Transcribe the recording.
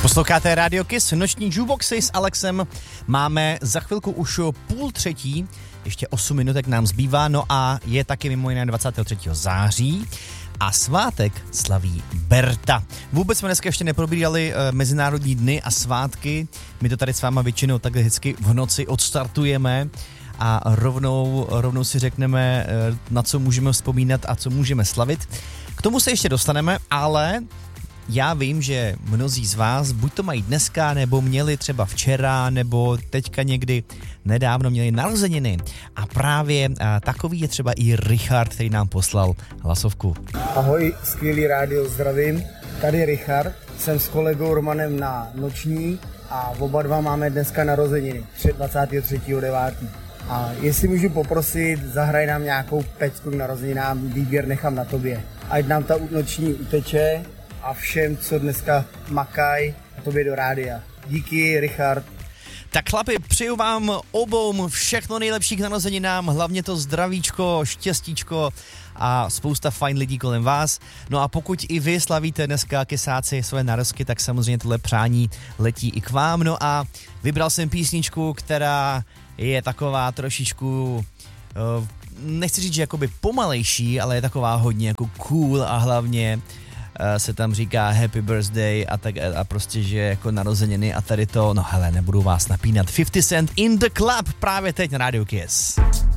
Posloucháte Radio Kiss, noční jukeboxy s Alexem. Máme za chvilku už 2:30, ještě 8 minutek nám zbývá, no a je taky mimo jiné 23. září a svátek slaví Berta. Vůbec jsme dneska ještě neprobírali mezinárodní dny a svátky, my to tady s váma většinou takhle vždycky v noci odstartujeme a rovnou si řekneme, na co můžeme vzpomínat a co můžeme slavit. K tomu se ještě dostaneme, ale já vím, že mnozí z vás buď to mají dneska, nebo měli třeba včera, nebo teďka někdy nedávno měli narozeniny. A právě takový je třeba i Richard, který nám poslal hlasovku. Ahoj, skvělý rádio, zdravím. Tady je Richard, jsem s kolegou Romanem na noční a oba dva máme dneska narozeniny, 23.9. A jestli můžu poprosit, zahraj nám nějakou pecku k narozeninám, výběr nechám na tobě. Ať nám ta noční uteče a všem, co dneska makají, a tobě do rádia. Díky, Richard. Tak chlapi, přeju vám obou všechno nejlepší k narozeninám, hlavně to zdravíčko, štěstíčko a spousta fajn lidí kolem vás. No a pokud i vy slavíte dneska kesáci své narozky, tak samozřejmě tohle přání letí i k vám. No a vybral jsem písničku, která je taková trošičku, nechci říct, že jakoby pomalejší, ale je taková hodně jako cool a hlavně se tam říká happy birthday a prostě, že jako narozeniny a tady to, no hele, nebudu vás napínat. 50 Cent in the Club právě teď na Radio Kiss.